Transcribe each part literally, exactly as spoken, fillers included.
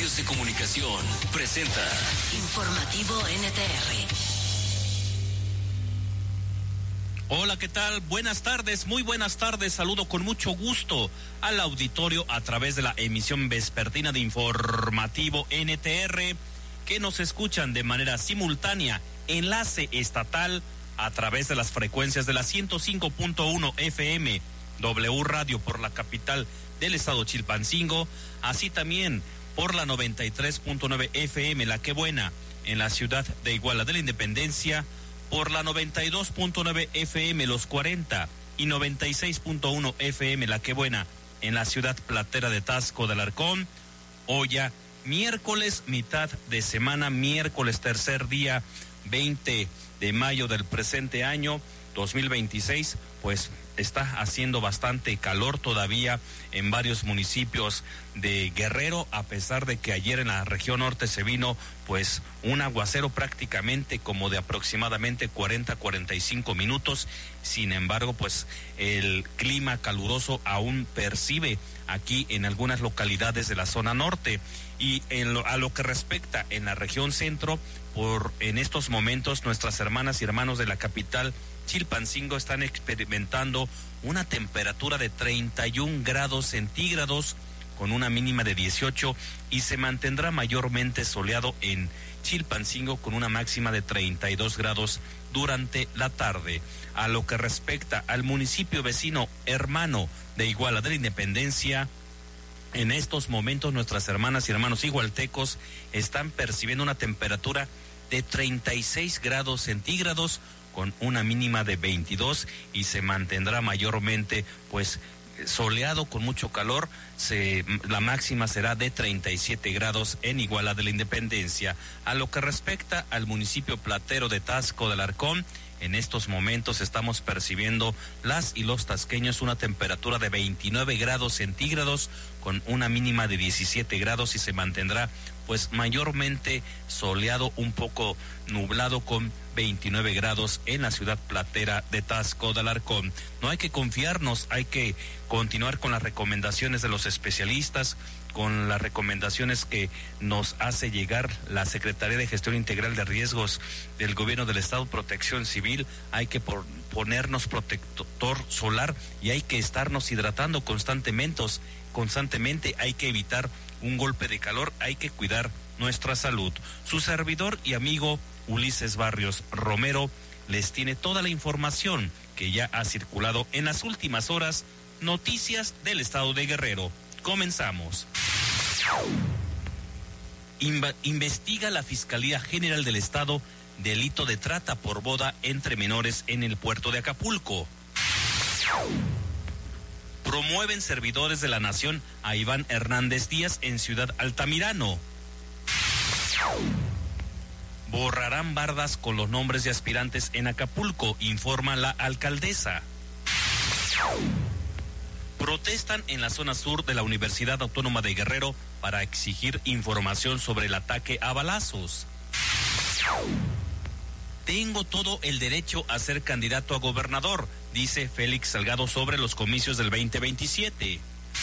Medios de Comunicación presenta Informativo N T R. Hola, ¿qué tal? Buenas tardes, muy buenas tardes. Saludo con mucho gusto al auditorio a través de la emisión vespertina de Informativo N T R, que nos escuchan de manera simultánea, enlace estatal a través de las frecuencias de la ciento cinco punto uno F M, W Radio por la capital del estado Chilpancingo, así también por la noventa y tres punto nueve F M, La Qué Buena, en la ciudad de Iguala de la Independencia, por la noventa y dos punto nueve F M, Los cuarenta, y noventa y seis punto uno F M, La Qué Buena, en la ciudad platera de Taxco de Alarcón. Hoy ya miércoles, mitad de semana, miércoles tercer día, veinte de mayo del presente año dos mil veintiséis, pues está haciendo bastante calor todavía en varios municipios de Guerrero, a pesar de que ayer en la región norte se vino pues un aguacero prácticamente como de aproximadamente cuarenta a cuarenta y cinco minutos. Sin embargo, pues el clima caluroso aún percibe aquí en algunas localidades de la zona norte. Y en lo, a lo que respecta en la región centro, por en estos momentos nuestras hermanas y hermanos de la capital Chilpancingo están experimentando una temperatura de treinta y un grados centígrados con una mínima de dieciocho, y se mantendrá mayormente soleado en Chilpancingo con una máxima de treinta y dos grados durante la tarde. A lo que respecta al municipio vecino hermano de Iguala de la Independencia, en estos momentos nuestras hermanas y hermanos igualtecos están percibiendo una temperatura de treinta y seis grados centígrados con una mínima de veintidós, y se mantendrá mayormente pues soleado con mucho calor. Se, la máxima será de treinta y siete grados en Iguala de la Independencia. A lo que respecta al municipio platero de Taxco de Alarcón, en estos momentos estamos percibiendo las y los tasqueños una temperatura de veintinueve grados centígrados con una mínima de diecisiete grados, y se mantendrá pues mayormente soleado, un poco nublado con veintinueve grados en la ciudad platera de Taxco de Alarcón. No hay que confiarnos, hay que continuar con las recomendaciones de los especialistas, con las recomendaciones que nos hace llegar la Secretaría de Gestión Integral de Riesgos del Gobierno del Estado, Protección Civil. Hay que por, ponernos protector solar y hay que estarnos hidratando constantemente, constantemente. Hay que evitar un golpe de calor, hay que cuidar nuestra salud. Su servidor y amigo Ulises Barrios Romero les tiene toda la información que ya ha circulado en las últimas horas, noticias del estado de Guerrero. Comenzamos. Inva- investiga la Fiscalía General del Estado delito de trata por boda entre menores en el puerto de Acapulco. Promueven servidores de la Nación a Iván Hernández Díaz en Ciudad Altamirano. Borrarán bardas con los nombres de aspirantes en Acapulco, informa la alcaldesa. Protestan en la zona sur de la Universidad Autónoma de Guerrero para exigir información sobre el ataque a balazos. Tengo todo el derecho a ser candidato a gobernador, dice Félix Salgado sobre los comicios del veinte veintisiete.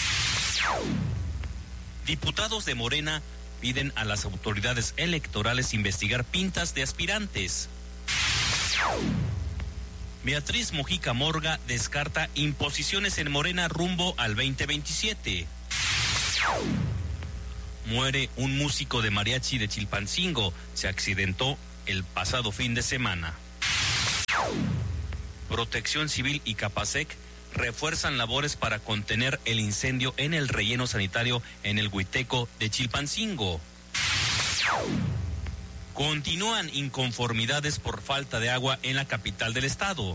Diputados de Morena piden a las autoridades electorales investigar pintas de aspirantes. Beatriz Mojica Morga descarta imposiciones en Morena rumbo al veinte veintisiete. Muere un músico de mariachi de Chilpancingo, se accidentó el pasado fin de semana. Protección Civil y Capasec refuerzan labores para contener el incendio en el relleno sanitario en el Huiteco de Chilpancingo. Continúan inconformidades por falta de agua en la capital del estado.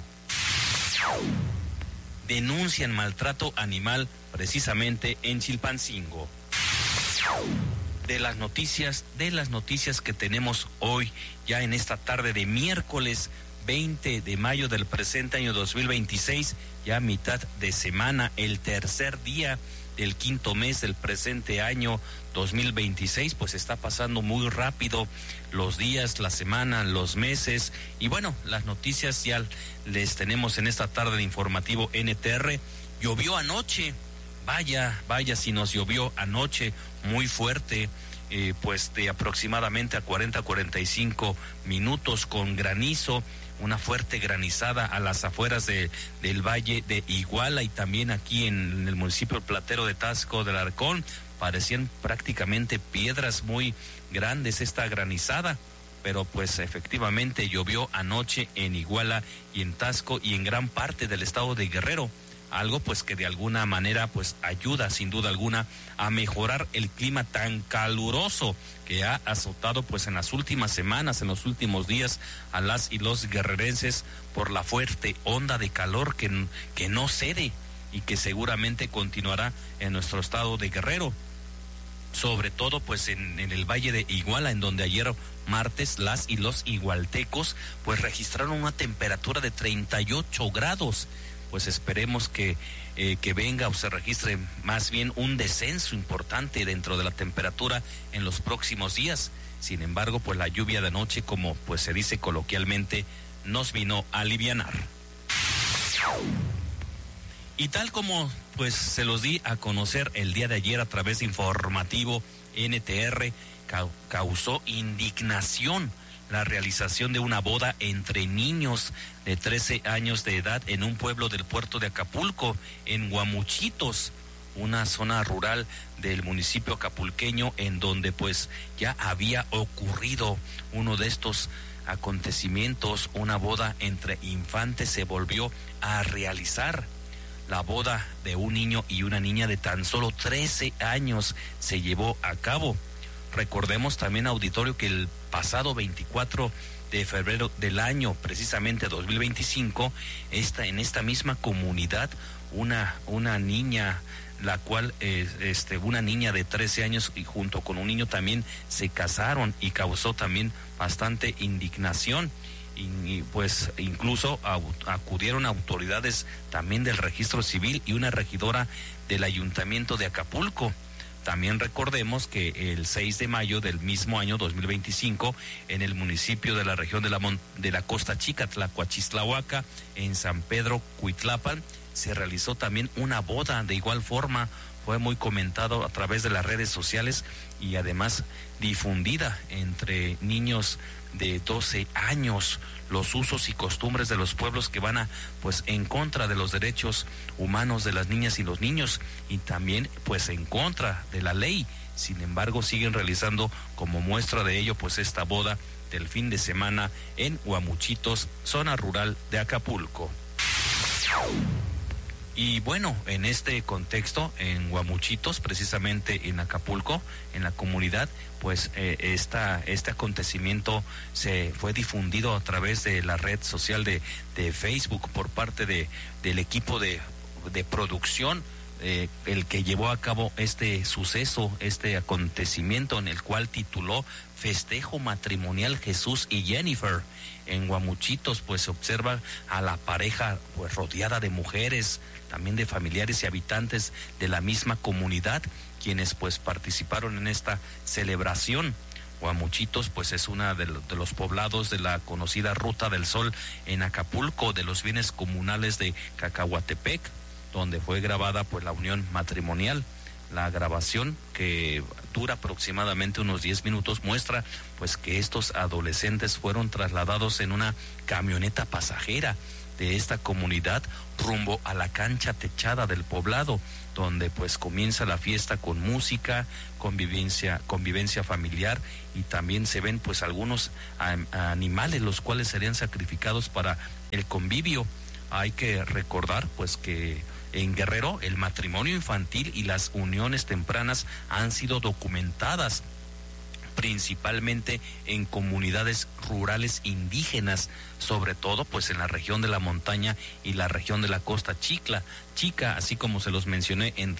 Denuncian maltrato animal precisamente en Chilpancingo. De las noticias, de las noticias que tenemos hoy, ya en esta tarde de miércoles veinte de mayo del presente año dos mil veintiséis, ya mitad de semana, el tercer día del quinto mes del presente año dos mil veintiséis, pues está pasando muy rápido los días, la semana, los meses, y bueno, las noticias ya les tenemos en esta tarde de Informativo N T R. Llovió anoche, vaya, vaya si nos llovió anoche muy fuerte eh, pues de aproximadamente a cuarenta a cuarenta y cinco minutos, con granizo, una fuerte granizada a las afueras de, del Valle de Iguala y también aquí en, en el municipio platero de Taxco del Arcón. Parecían prácticamente piedras muy grandes esta granizada, pero pues efectivamente llovió anoche en Iguala y en Taxco y en gran parte del estado de Guerrero, algo pues que de alguna manera pues ayuda sin duda alguna a mejorar el clima tan caluroso que ha azotado pues en las últimas semanas, en los últimos días a las y los guerrerenses por la fuerte onda de calor que, que no cede y que seguramente continuará en nuestro estado de Guerrero. Sobre todo pues en, en el Valle de Iguala, en donde ayer martes las y los igualtecos pues registraron una temperatura de treinta y ocho grados. Pues esperemos que, eh, que venga o se registre más bien un descenso importante dentro de la temperatura en los próximos días. Sin embargo, pues la lluvia de anoche, como pues se dice coloquialmente, nos vino a alivianar. Y tal como pues se los di a conocer el día de ayer a través de Informativo N T R, ca- causó indignación la realización de una boda entre niños de trece años de edad en un pueblo del puerto de Acapulco, en Guamuchitos, una zona rural del municipio acapulqueño, en donde pues ya había ocurrido uno de estos acontecimientos. Una boda entre infantes se volvió a realizar. La boda de un niño y una niña de tan solo trece años se llevó a cabo. Recordemos también, auditorio, que el pasado veinticuatro de febrero del año, precisamente dos mil veinticinco, esta, en esta misma comunidad, una, una niña, la cual, eh, este, una niña de trece años y junto con un niño también se casaron y causó también bastante indignación. Y, y pues incluso au, acudieron autoridades también del registro civil y una regidora del ayuntamiento de Acapulco. También recordemos que el seis de mayo del mismo año dos mil veinticinco, en el municipio de la región de la, Mon- de la Costa Chica, Tlacuachistlahuaca, en San Pedro, Cuitlapan, se realizó también una boda. De igual forma, fue muy comentado a través de las redes sociales y además difundida entre niños de doce años, los usos y costumbres de los pueblos que van a pues en contra de los derechos humanos de las niñas y los niños y también pues en contra de la ley. Sin embargo, siguen realizando como muestra de ello pues esta boda del fin de semana en Guamuchitos, zona rural de Acapulco. Y bueno, en este contexto, en Guamuchitos, precisamente en Acapulco, en la comunidad, pues eh, esta, este acontecimiento se fue difundido a través de la red social de, de Facebook por parte de, del equipo de, de producción, eh, el que llevó a cabo este suceso, este acontecimiento, en el cual tituló Festejo Matrimonial Jesús y Jennifer. En Guamuchitos pues se observa a la pareja pues rodeada de mujeres, también de familiares y habitantes de la misma comunidad, quienes pues participaron en esta celebración. Guamuchitos pues es una de, de los poblados de la conocida Ruta del Sol en Acapulco, de los bienes comunales de Cacahuatepec, donde fue grabada pues la unión matrimonial. La grabación, que dura aproximadamente unos diez minutos, muestra pues que estos adolescentes fueron trasladados en una camioneta pasajera de esta comunidad rumbo a la cancha techada del poblado, donde pues comienza la fiesta con música, convivencia, convivencia familiar, y también se ven pues algunos a, a animales los cuales serían sacrificados para el convivio. Hay que recordar pues que en Guerrero el matrimonio infantil y las uniones tempranas han sido documentadas principalmente en comunidades rurales indígenas, sobre todo pues en la región de la montaña y la región de la costa Chicla, Chica, así como se los mencioné en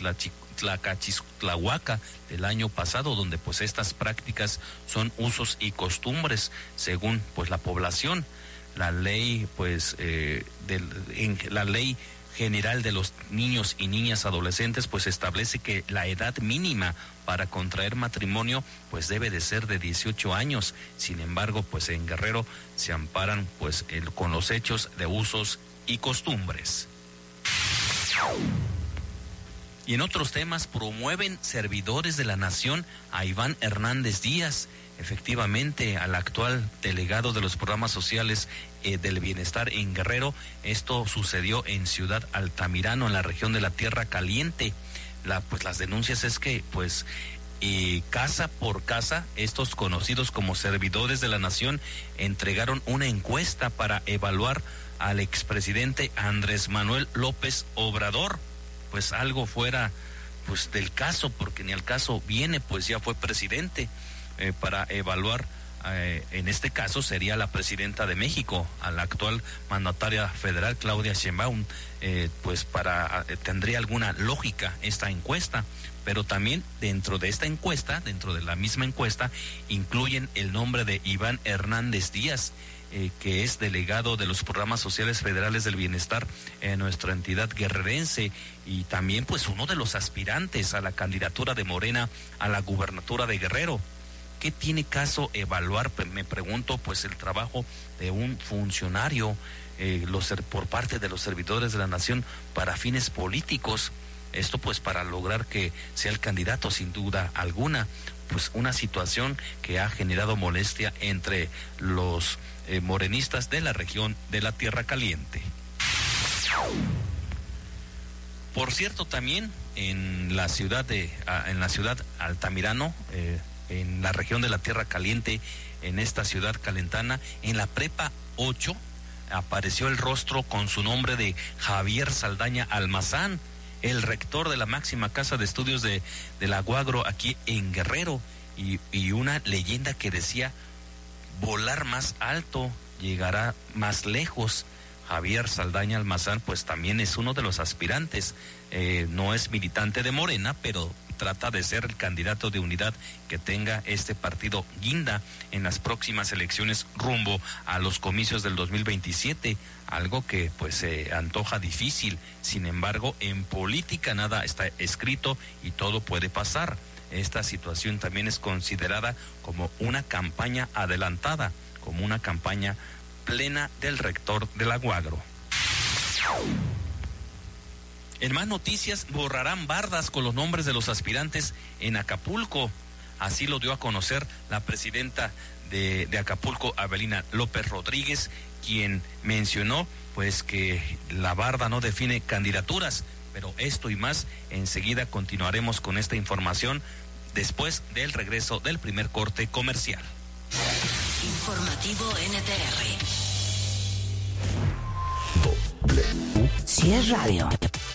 Tlacachistlahuaca del año pasado, donde pues estas prácticas son usos y costumbres según pues la población. La ley pues eh, del, en la ley general de los niños y niñas adolescentes pues establece que la edad mínima para contraer matrimonio pues debe de ser de dieciocho años. Sin embargo, pues en Guerrero se amparan pues el, con los hechos de usos y costumbres. Y en otros temas, promueven servidores de la nación a Iván Hernández Díaz, efectivamente al actual delegado de los programas sociales eh, del bienestar en Guerrero. Esto sucedió en Ciudad Altamirano, en la región de la Tierra Caliente. La, pues las denuncias es que pues eh, casa por casa, estos conocidos como servidores de la nación entregaron una encuesta para evaluar al expresidente Andrés Manuel López Obrador. Pues algo fuera pues del caso, porque ni al caso viene, pues ya fue presidente. Eh, para evaluar, eh, en este caso sería la presidenta de México, a la actual mandataria federal Claudia Sheinbaum. Eh, pues para eh, tendría alguna lógica esta encuesta, pero también dentro de esta encuesta, dentro de la misma encuesta, incluyen el nombre de Iván Hernández Díaz, Eh, que es delegado de los programas sociales federales del bienestar en nuestra entidad guerrerense, y también pues uno de los aspirantes a la candidatura de Morena a la gubernatura de Guerrero. ¿Qué tiene caso evaluar, me pregunto, pues el trabajo de un funcionario eh, los, por parte de los servidores de la nación para fines políticos? Esto pues para lograr que sea el candidato, sin duda alguna. Pues una situación que ha generado molestia entre los eh, morenistas de la región de la Tierra Caliente. Por cierto, también en la ciudad de en la ciudad Altamirano, eh, en la región de la Tierra Caliente, en esta ciudad calentana, en la prepa ocho apareció el rostro con su nombre de Javier Saldaña Almazán, el rector de la máxima casa de estudios de, de la Guagro aquí en Guerrero, y, y una leyenda que decía: volar más alto, llegará más lejos. Javier Saldaña Almazán pues también es uno de los aspirantes, eh, no es militante de Morena, pero trata de ser el candidato de unidad que tenga este partido guinda en las próximas elecciones rumbo a los comicios del dos mil veintisiete, algo que pues se eh, antoja difícil. Sin embargo, en política nada está escrito y todo puede pasar. Esta situación también es considerada como una campaña adelantada, como una campaña plena del rector de la Guagro. En más noticias, borrarán bardas con los nombres de los aspirantes en Acapulco. Así lo dio a conocer la presidenta de, de Acapulco, Abelina López Rodríguez, quien mencionó pues que la barda no define candidaturas. Pero esto y más, enseguida continuaremos con esta información después del regreso del primer corte comercial. Informativo N T R. W. Si es radio.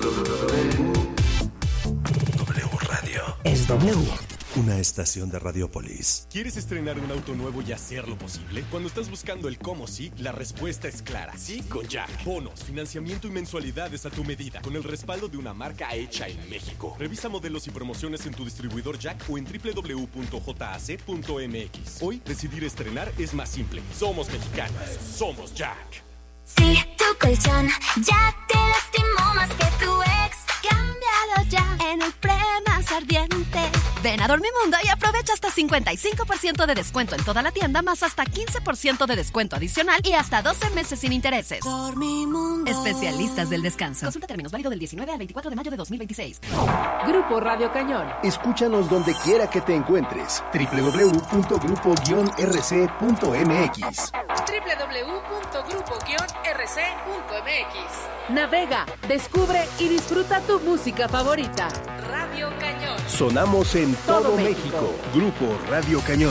W Radio. Es W. Una estación de Radiopolis. ¿Quieres estrenar un auto nuevo y hacerlo posible? Cuando estás buscando el cómo sí, la respuesta es clara. Sí con Jack. Bonos, financiamiento y mensualidades a tu medida, con el respaldo de una marca hecha en México. Revisa modelos y promociones en tu distribuidor Jack o en doble u doble u doble u punto j a c punto m x. Hoy, decidir estrenar es más simple. Somos mexicanos. Somos Jack. Si tu colchón ya te lastimó más que tu ex, cámbialo ya en el pre-más ardiente. Ven a Dormimundo y aprovecha hasta cincuenta y cinco por ciento de descuento en toda la tienda, más hasta quince por ciento de descuento adicional y hasta doce meses sin intereses. Dormimundo. Especialistas del descanso. Consulta términos, válido del diecinueve al veinticuatro de mayo de dos mil veintiséis. Grupo Radio Cañón. Escúchanos donde quiera que te encuentres. doble u doble u doble u punto grupo guion r c punto m x. doble u doble u doble u punto grupo guion r c punto m x. Navega, descubre y disfruta tu música favorita. Radio Cañón. Sonamos en todo, todo México. México. Grupo Radio Cañón.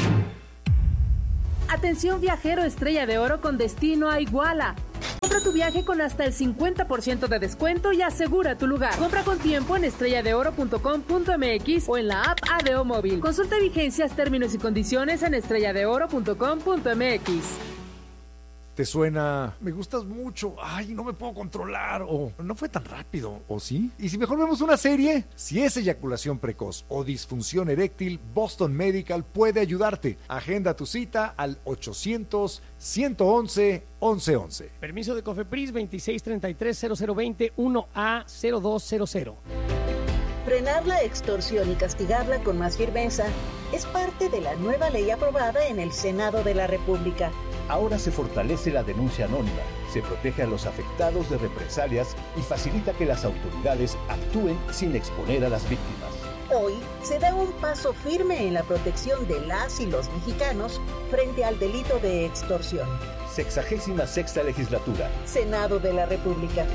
Atención viajero Estrella de Oro con destino a Iguala. Compra tu viaje con hasta el cincuenta por ciento de descuento y asegura tu lugar. Compra con tiempo en estrella de oro punto com punto m x o en la app A D O Móvil. Consulta vigencias, términos y condiciones en estrella de oro punto com punto m x. Te suena, me gustas mucho, ay, no me puedo controlar, o no fue tan rápido, ¿o sí? Y si mejor vemos una serie, si es eyaculación precoz o disfunción eréctil, Boston Medical puede ayudarte. Agenda tu cita al ochocientos, ciento once, once once. Permiso de COFEPRIS veintiséis treinta y tres cero cero veinte uno A cero dos cero cero. Frenar la extorsión y castigarla con más firmeza es parte de la nueva ley aprobada en el Senado de la República. Ahora se fortalece la denuncia anónima, se protege a los afectados de represalias y facilita que las autoridades actúen sin exponer a las víctimas. Hoy se da un paso firme en la protección de las y los mexicanos frente al delito de extorsión. Sexagésima sexta legislatura. Senado de la República.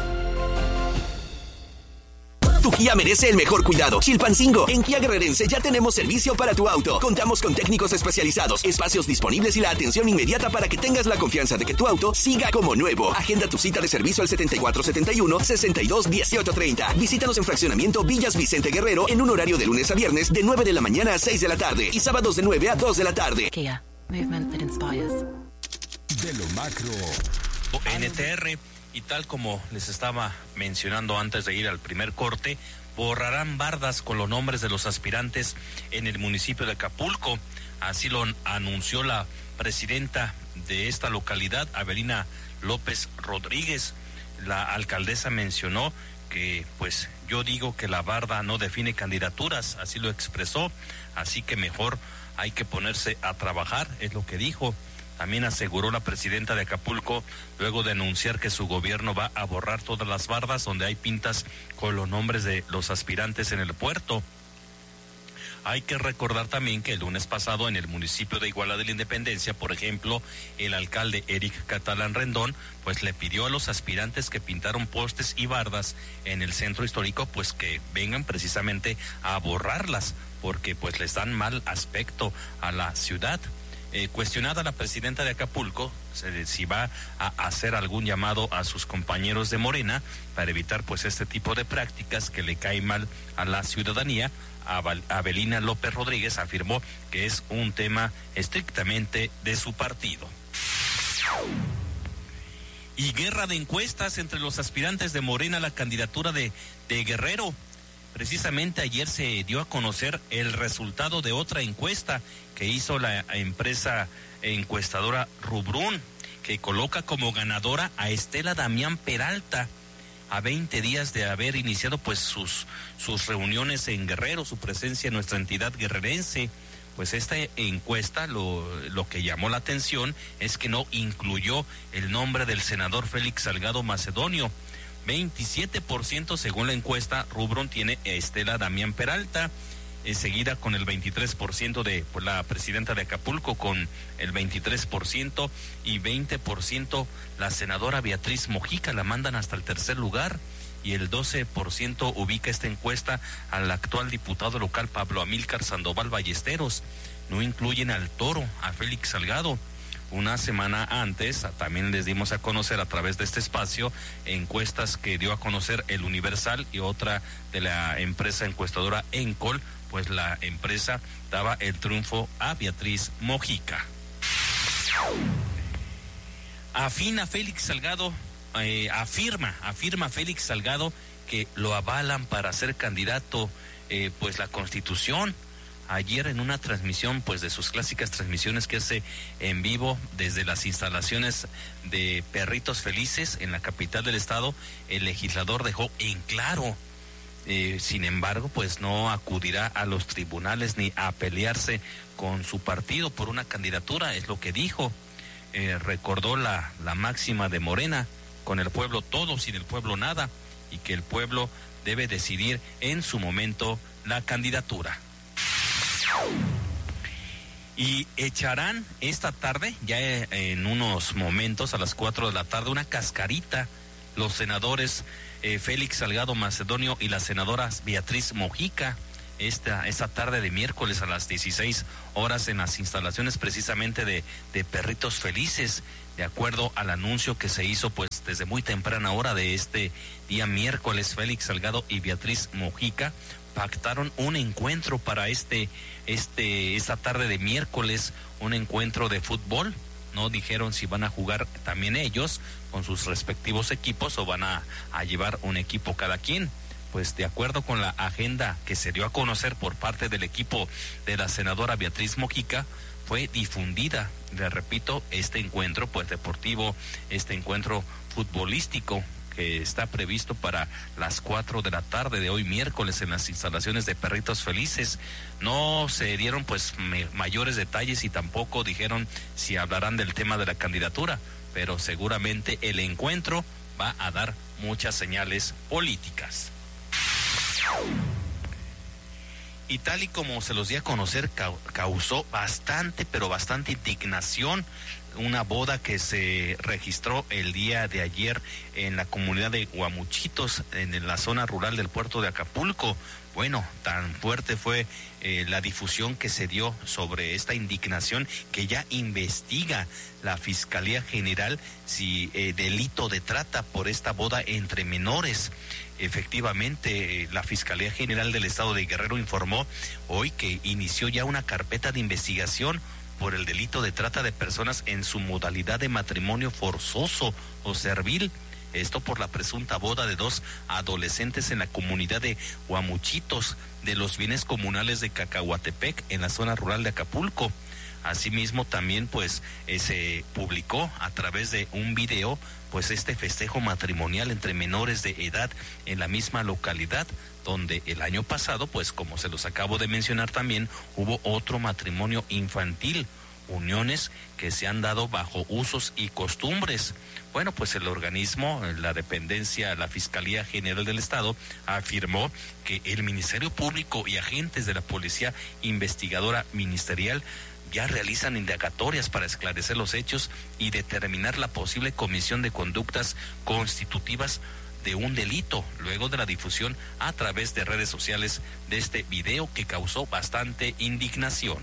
Tu Kia merece el mejor cuidado. Chilpancingo. En Kia Guerrerense ya tenemos servicio para tu auto. Contamos con técnicos especializados, espacios disponibles y la atención inmediata para que tengas la confianza de que tu auto siga como nuevo. Agenda tu cita de servicio al setenta y cuatro setenta y uno, sesenta y dos, dieciocho treinta. Visítanos en Fraccionamiento Villas Vicente Guerrero en un horario de lunes a viernes de nueve de la mañana a seis de la tarde y sábados de nueve a dos de la tarde. Kia. Movement that inspires. De lo macro. N T R. Y tal como les estaba mencionando antes de ir al primer corte, borrarán bardas con los nombres de los aspirantes en el municipio de Acapulco. Así lo anunció la presidenta de esta localidad, Avelina López Rodríguez. La alcaldesa mencionó que, pues, yo digo que la barda no define candidaturas, así lo expresó, así que mejor hay que ponerse a trabajar, es lo que dijo. También aseguró la presidenta de Acapulco, luego de anunciar que su gobierno va a borrar todas las bardas donde hay pintas con los nombres de los aspirantes en el puerto. Hay que recordar también que el lunes pasado en el municipio de Iguala de la Independencia, por ejemplo, el alcalde Eric Catalán Rendón, pues le pidió a los aspirantes que pintaron postes y bardas en el centro histórico, pues que vengan precisamente a borrarlas, porque pues les dan mal aspecto a la ciudad. Eh, cuestionada la presidenta de Acapulco se, si va a hacer algún llamado a sus compañeros de Morena para evitar pues este tipo de prácticas que le caen mal a la ciudadanía, Avelina López Rodríguez afirmó que es un tema estrictamente de su partido. Y guerra de encuestas entre los aspirantes de Morena a la candidatura de, de Guerrero. Precisamente ayer se dio a conocer el resultado de otra encuesta que hizo la empresa encuestadora Rubrún, que coloca como ganadora a Estela Damián Peralta, a veinte días de haber iniciado pues sus, sus reuniones en Guerrero, su presencia en nuestra entidad guerrerense. Pues esta encuesta lo, lo que llamó la atención es que no incluyó el nombre del senador Félix Salgado Macedonio. veintisiete por ciento según la encuesta, Rubrún tiene a Estela Damián Peralta, eh, seguida con el veintitrés por ciento de pues, la presidenta de Acapulco con el veintitrés por ciento y veinte por ciento la senadora Beatriz Mojica, la mandan hasta el tercer lugar, y el doce por ciento ubica esta encuesta al actual diputado local Pablo Amílcar Sandoval Ballesteros. No incluyen al Toro, a Félix Salgado. Una semana antes también les dimos a conocer a través de este espacio encuestas que dio a conocer el Universal y otra de la empresa encuestadora Encol, pues la empresa daba el triunfo a Beatriz Mojica. Afina Félix Salgado, eh, afirma, afirma Félix Salgado que lo avalan para ser candidato, eh, pues la Constitución. Ayer en una transmisión, pues de sus clásicas transmisiones que hace en vivo desde las instalaciones de Perritos Felices en la capital del estado, el legislador dejó en claro, eh, sin embargo, pues no acudirá a los tribunales ni a pelearse con su partido por una candidatura, es lo que dijo. Eh, recordó la, la máxima de Morena, con el pueblo todo, sin el pueblo nada, y que el pueblo debe decidir en su momento la candidatura. Y echarán esta tarde, ya en unos momentos, a las cuatro de la tarde, una cascarita, los senadores eh, Félix Salgado Macedonio y la senadora Beatriz Mojica, esta, esta tarde de miércoles a las dieciséis horas en las instalaciones precisamente de, de Perritos Felices, de acuerdo al anuncio que se hizo pues desde muy temprana hora de este día miércoles. Félix Salgado y Beatriz Mojica pactaron un encuentro para este, este, esta tarde de miércoles, un encuentro de fútbol. No dijeron si van a jugar también ellos con sus respectivos equipos o van a, a llevar un equipo cada quien. Pues de acuerdo con la agenda que se dio a conocer por parte del equipo de la senadora Beatriz Mojica, fue difundida, le repito, este encuentro pues deportivo, este encuentro futbolístico que está previsto para las cuatro de la tarde de hoy miércoles en las instalaciones de Perritos Felices. No se dieron pues me, mayores detalles y tampoco dijeron si hablarán del tema de la candidatura, pero seguramente el encuentro va a dar muchas señales políticas. Y tal y como se los di a conocer, causó bastante, pero bastante indignación una boda que se registró el día de ayer en la comunidad de Guamuchitos, en la zona rural del puerto de Acapulco. Bueno, tan fuerte fue eh, la difusión que se dio sobre esta indignación que ya investiga la Fiscalía General si eh, delito de trata por esta boda entre menores. Efectivamente, eh, la Fiscalía General del Estado de Guerrero informó hoy que inició ya una carpeta de investigación por el delito de trata de personas en su modalidad de matrimonio forzoso o servil. Esto por la presunta boda de dos adolescentes en la comunidad de Guamuchitos de los bienes comunales de Cacahuatepec, en la zona rural de Acapulco. Asimismo, también pues eh, se publicó a través de un video pues este festejo matrimonial entre menores de edad en la misma localidad, donde el año pasado, pues como se los acabo de mencionar también, hubo otro matrimonio infantil, uniones que se han dado bajo usos y costumbres. Bueno, pues el organismo, la dependencia, la Fiscalía General del Estado, afirmó que el Ministerio Público y agentes de la Policía Investigadora Ministerial ya realizan indagatorias para esclarecer los hechos y determinar la posible comisión de conductas constitutivas de un delito, luego de la difusión a través de redes sociales de este video que causó bastante indignación.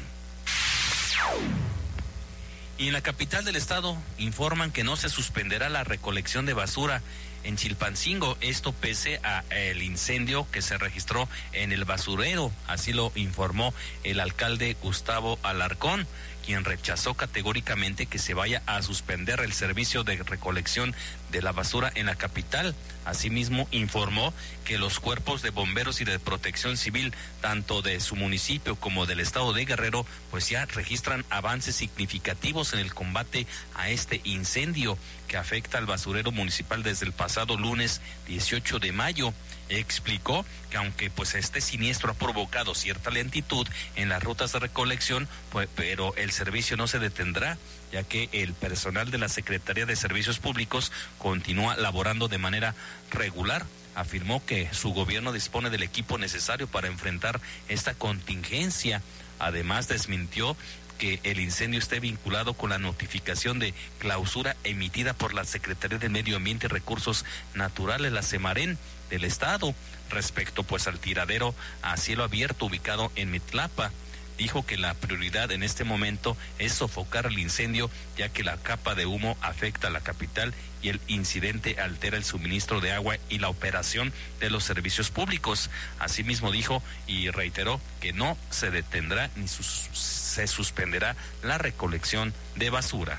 Y en la capital del estado informan que no se suspenderá la recolección de basura en Chilpancingo, esto pese a el incendio que se registró en el basurero, así lo informó el alcalde Gustavo Alarcón, quien rechazó categóricamente que se vaya a suspender el servicio de recolección de la basura en la capital. Asimismo, informó que los cuerpos de bomberos y de protección civil, tanto de su municipio como del estado de Guerrero, pues ya registran avances significativos en el combate a este incendio que afecta al basurero municipal desde el pasado lunes dieciocho de mayo. Explicó que aunque pues este siniestro ha provocado cierta lentitud en las rutas de recolección, pues, pero el servicio no se detendrá, ya que el personal de la Secretaría de Servicios Públicos continúa laborando de manera regular. Afirmó que su gobierno dispone del equipo necesario para enfrentar esta contingencia. Además, desmintió que el incendio esté vinculado con la notificación de clausura emitida por la Secretaría de Medio Ambiente y Recursos Naturales, la Semarén del Estado, respecto pues al tiradero a cielo abierto ubicado en Mitlapa. Dijo que la prioridad en este momento es sofocar el incendio, ya que la capa de humo afecta a la capital y el incidente altera el suministro de agua y la operación de los servicios públicos. Asimismo dijo y reiteró que no se detendrá ni sus, se suspenderá la recolección de basura.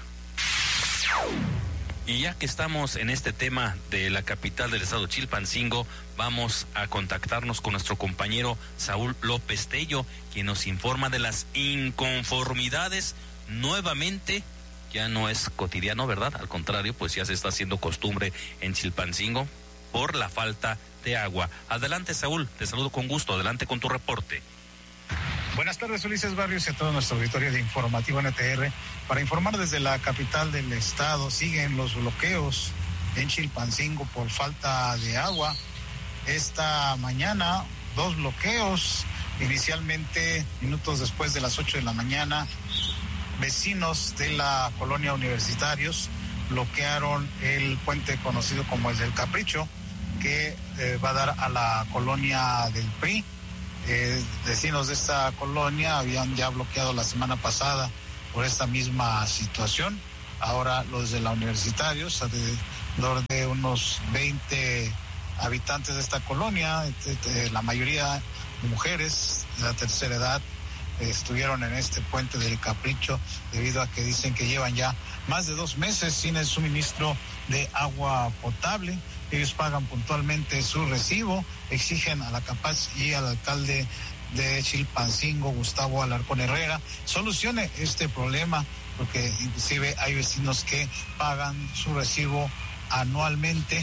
Y ya que estamos en este tema de la capital del estado Chilpancingo, vamos a contactarnos con nuestro compañero Saúl López Tello, quien nos informa de las inconformidades nuevamente. Ya no es cotidiano, ¿verdad? Al contrario, pues ya se está haciendo costumbre en Chilpancingo por la falta de agua. Adelante, Saúl, te saludo con gusto, adelante con tu reporte. Buenas tardes, Ulises Barrios, y a todo nuestro auditorio de Informativo N T R. Para informar desde la capital del estado, siguen los bloqueos en Chilpancingo por falta de agua. Esta mañana, dos bloqueos. Inicialmente, minutos después de las ocho de la mañana, vecinos de la colonia Universitarios bloquearon el puente conocido como el del Capricho, que eh, va a dar a la colonia del P R I. Eh, vecinos de esta colonia habían ya bloqueado la semana pasada por esta misma situación. Ahora los de la Universitarios, alrededor de unos veinte habitantes de esta colonia, de, de, la mayoría mujeres de la tercera edad, eh, estuvieron en este puente del Capricho debido a que dicen que llevan ya más de dos meses sin el suministro de agua potable. Ellos pagan puntualmente su recibo, exigen a la Capaz y al alcalde de Chilpancingo, Gustavo Alarcón Herrera, solucione este problema, porque inclusive hay vecinos que pagan su recibo anualmente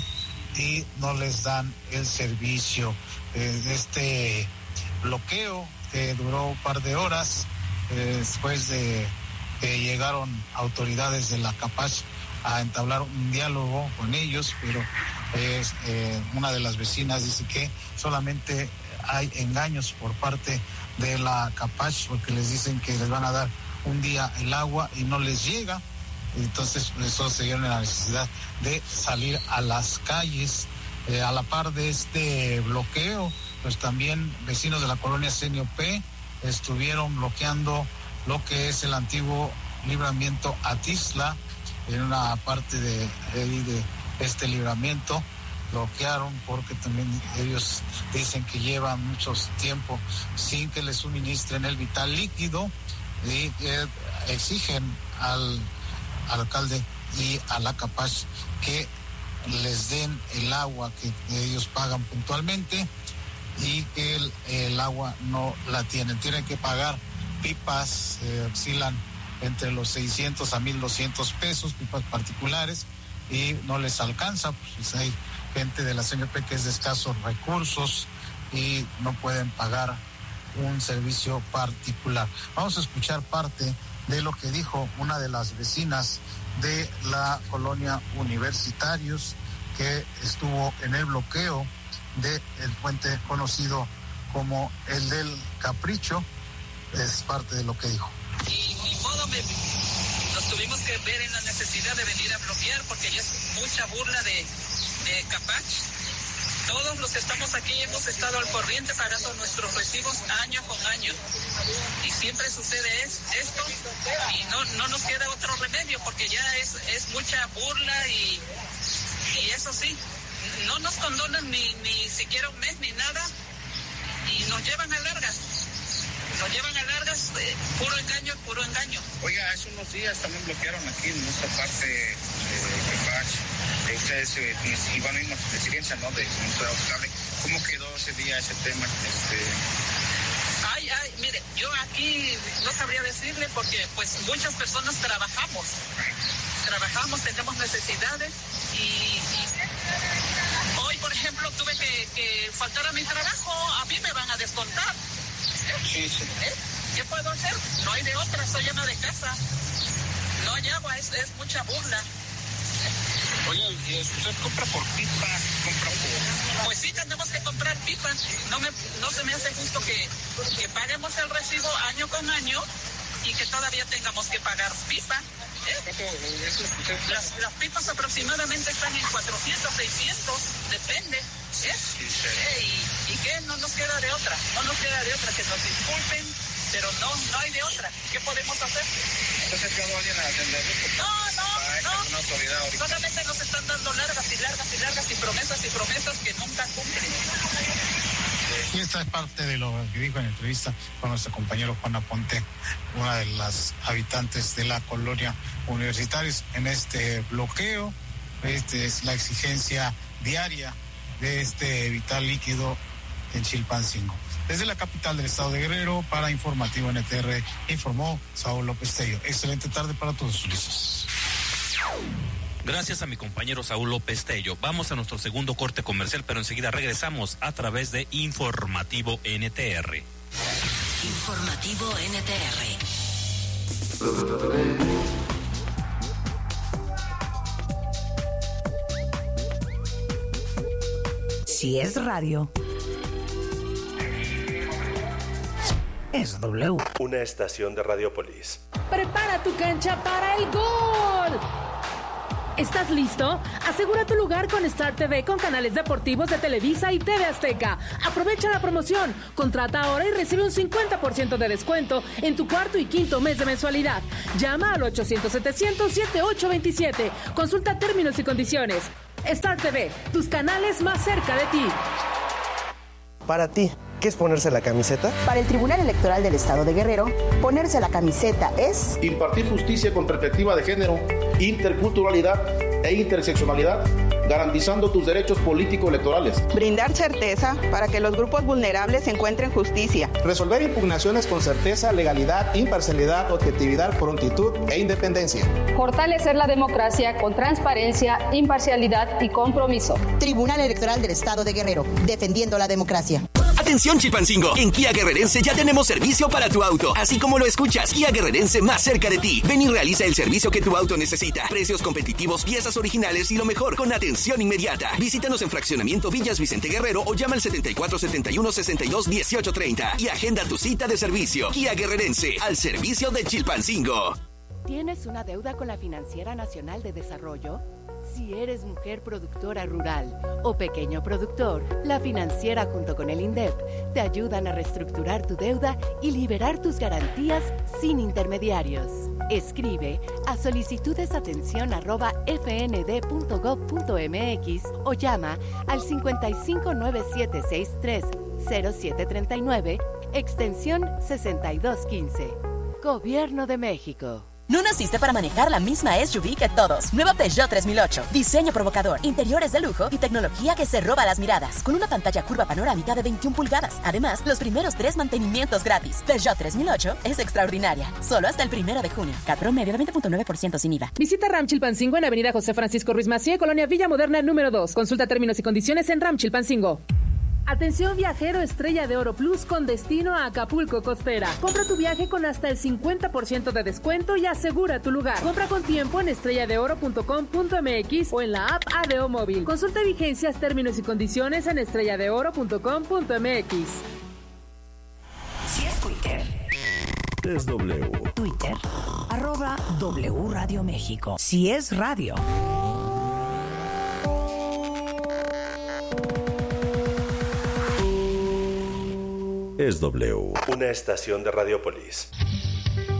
y no les dan el servicio. Eh, este bloqueo que duró un par de horas eh, después de que llegaron autoridades de la Capach a entablar un diálogo con ellos, pero eh, eh, una de las vecinas dice que solamente hay engaños por parte de la Capach porque les dicen que les van a dar un día el agua y no les llega. Entonces eso se vieron en la necesidad de salir a las calles. Eh, a la par de este bloqueo, pues también vecinos de la colonia Senio P estuvieron bloqueando lo que es el antiguo libramiento Atisla, en una parte de, de, de este libramiento bloquearon porque también ellos dicen que llevan mucho tiempo sin que les suministren el vital líquido y eh, exigen al, al alcalde y a la Capach que les den el agua que ellos pagan puntualmente y que el, el agua no la tienen. Tienen que pagar pipas, eh, oscilan entre los seiscientos a mil doscientos pesos, pipas particulares, y no les alcanza, pues hay gente de la C N P que es de escasos recursos y no pueden pagar un servicio particular. Vamos a escuchar parte de lo que dijo una de las vecinas de la colonia Universitarios que estuvo en el bloqueo del puente conocido como el del Capricho. Es parte de lo que dijo. Y ni modo, me, nos tuvimos que ver en la necesidad de venir a bloquear porque ya es mucha burla de, de Capach. Todos los que estamos aquí hemos estado al corriente pagando nuestros recibos año con año. Y siempre sucede es, esto y no, no nos queda otro remedio porque ya es, es mucha burla y, y eso sí, no nos condonan ni, ni siquiera un mes ni nada y nos llevan a largas. Nos llevan a largas, eh, puro engaño, puro engaño. Oiga, hace unos días también bloquearon aquí en nuestra parte de eh, Capach. Ustedes eh, iban a ir a una exigencia, ¿no? De cable. ¿Cómo quedó ese día ese tema? Este... Ay, ay, mire, yo aquí no sabría decirle porque pues muchas personas trabajamos. Trabajamos, tenemos necesidades y, y hoy, por ejemplo, tuve que, que faltar a mi trabajo, a mí me van a descontar. Sí, sí. ¿Eh? ¿Qué puedo hacer? No hay de otra, soy ama de casa. No hay agua, es, es mucha burla. Oye, ¿usted compra por pipa? ¿Compra por...? Pues sí, tenemos que comprar pipas. No, me, no se me hace justo que, que paguemos el recibo año con año y que todavía tengamos que pagar pipa. ¿Eh? Las, las pipas aproximadamente están en cuatrocientos, seiscientos, depende. ¿Eh? ¿Eh? ¿Y, ¿Y qué? No nos queda de otra. No nos queda de otra. Que nos disculpen, pero no, no hay de otra. ¿Qué podemos hacer? Entonces, ¿no vayan a atenderlo? No, no, no. Una autoridad ahorita. Solamente nos están dando largas y largas y largas y promesas y promesas que nunca cumplen. Y esta es parte de lo que dijo en entrevista con nuestro compañero Juan Aponte, una de las habitantes de la colonia Universitarios en este bloqueo. Este es la exigencia diaria de este vital líquido en Chilpancingo. Desde la capital del estado de Guerrero, para Informativo N T R, informó Saúl López Tello. Excelente tarde para todos, Ulises. Gracias a mi compañero Saúl López Tello. Vamos a nuestro segundo corte comercial, pero enseguida regresamos a través de Informativo N T R. Informativo N T R. Si es radio, es W. Una estación de Radiopolis. Prepara tu cancha para el gol. ¿Estás listo? Asegura tu lugar con Star T V con canales deportivos de Televisa y T V Azteca. Aprovecha la promoción. Contrata ahora y recibe un cincuenta por ciento de descuento en tu cuarto y quinto mes de mensualidad. Llama al ochocientos, setecientos, setenta y ocho veintisiete. Consulta términos y condiciones. Star T V, tus canales más cerca de ti. Para ti, ¿qué es ponerse la camiseta? Para el Tribunal Electoral del Estado de Guerrero, ponerse la camiseta es... impartir justicia con perspectiva de género, interculturalidad e interseccionalidad, garantizando tus derechos político-electorales. Brindar certeza para que los grupos vulnerables encuentren justicia. Resolver impugnaciones con certeza, legalidad, imparcialidad, objetividad, prontitud e independencia. Fortalecer la democracia con transparencia, imparcialidad y compromiso. Tribunal Electoral del Estado de Guerrero, defendiendo la democracia. Atención Chilpancingo, en Kia Guerrerense ya tenemos servicio para tu auto, así como lo escuchas, Kia Guerrerense más cerca de ti. Ven y realiza el servicio que tu auto necesita. Precios competitivos, piezas originales y lo mejor, con atención inmediata. Visítanos en Fraccionamiento Villas Vicente Guerrero o llama al setenta y cuatro setenta y uno sesenta y dos dieciocho treinta y agenda tu cita de servicio. Kia Guerrerense, al servicio de Chilpancingo. ¿Tienes una deuda con la Financiera Nacional de Desarrollo? Si eres mujer productora rural o pequeño productor, la Financiera junto con el INDEP te ayudan a reestructurar tu deuda y liberar tus garantías sin intermediarios. Escribe a solicitudesatención arroba f n d punto gov punto m x o llama al cincuenta y cinco nueve siete sesenta y tres cero siete treinta y nueve, extensión sesenta y dos quince. Gobierno de México. No naciste para manejar la misma S U V que todos. Nueva Peugeot tres mil ocho. Diseño provocador, interiores de lujo y tecnología que se roba las miradas. Con una pantalla curva panorámica de veintiún pulgadas. Además, los primeros tres mantenimientos gratis. Peugeot tres mil ocho es extraordinaria. Solo hasta el primero de junio. C A T promedio de veinte punto nueve por ciento sin I V A. Visita Ram Chilpancingo en Avenida José Francisco Ruiz Massieu, Colonia Villa Moderna número dos. Consulta términos y condiciones en Ram Chilpancingo. Atención viajero Estrella de Oro Plus con destino a Acapulco Costera. Compra tu viaje con hasta el cincuenta por ciento de descuento y asegura tu lugar. Compra con tiempo en estrella de oro punto com punto m x o en la app A D O Móvil. Consulta vigencias, términos y condiciones en estrella de oro punto com punto m x. Si es Twitter, es W. Twitter, arroba W Radio México. Si es radio, es W. Una estación de Radiopolis.